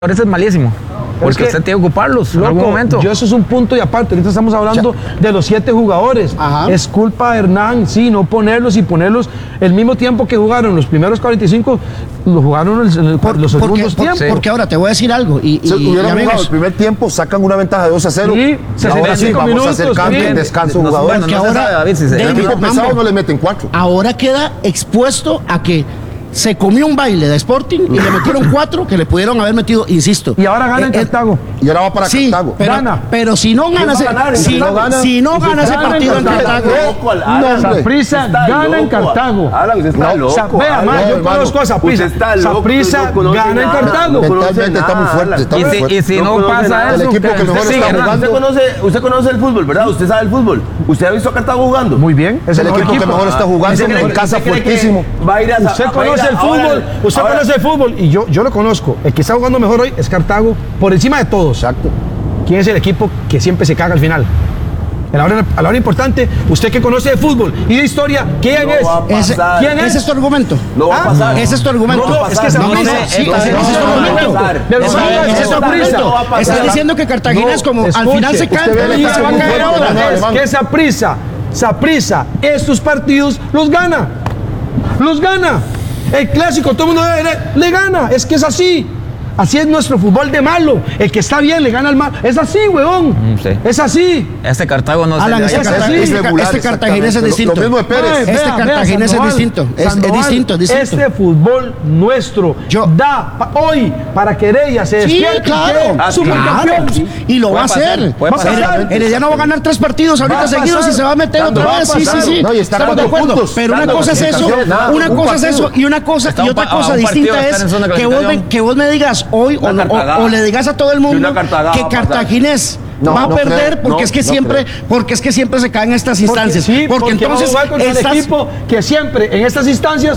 Ahora es malísimo. Porque usted tiene que ocuparlos en algún momento. Yo eso es un punto y aparte. Ahorita estamos hablando de los 7 jugadores. Ajá. Es culpa de Hernán, sí, no ponerlos y ponerlos el mismo tiempo que jugaron. Los primeros 45 lo jugaron los segundos tiempos. Sí. Porque ahora te voy a decir algo. Hubieran jugado el primer tiempo, sacan una ventaja de 2-0. Sí, y ahora sí, vamos a hacer cambio en descanso jugadores. Bueno, no se sabe, David, si El equipo pesado no le meten 4. Ahora queda expuesto a que se comió un baile de Sporting y le metieron 4 que le pudieron haber metido, insisto. Y ahora gana en Cartago. Y ahora va para Cartago. Pero si no gana si no gana ese partido en Cartago, Saprissa gana en Cartago. Vea, más, yo conozco a Saprissa. Saprissa gana en Cartago. Mentalmente está muy fuerte. Y si no pasa eso, el equipo que mejor está jugando. Usted conoce el fútbol, ¿verdad? Usted sabe el fútbol. ¿Usted ha visto a Cartago jugando? Muy bien. Es el equipo que mejor está jugando en casa, fuertísimo. Usted conoce el fútbol, usted conoce el fútbol y yo lo conozco. El que está jugando mejor hoy es Cartago, por encima de todos. Exacto. ¿Quién es el equipo que siempre se caga al final? A la hora importante, usted que conoce de fútbol y de historia, ¿quién es? ¿Quién es? ¿Ese es tu argumento? No va a pasar. Ese es tu argumento. No, es que Saprissa. Ese es tu argumento. Ese es tu argumento. Estás diciendo que Cartaginés como al final se cae y se va a caer ahora. Es que Saprissa, estos partidos los gana. Los gana. El clásico, todo el mundo le gana. Es que es así. Así es nuestro fútbol de malo. El que está bien le gana al mal. Es así, weón. Sí. Es así. Este Cartago no Alan, se este Cartaginés es distinto. Lo mismo de Pérez. Este Cartaginés es distinto. Es distinto. Este fútbol nuestro da hoy para que Heredia se despierte. Sí, claro. Supercampeón. Y lo va a hacer. Heredia no va a ganar 3 partidos ahorita seguidos y se va a meter otra vez. Sí. No, y está Estamos de acuerdo. puntos. Pero una cosa es eso, y otra cosa distinta es que vos me digas hoy o le digas a todo el mundo que Cartaginés va a perder porque es que siempre se caen estas instancias. Porque entonces es el equipo que siempre en estas instancias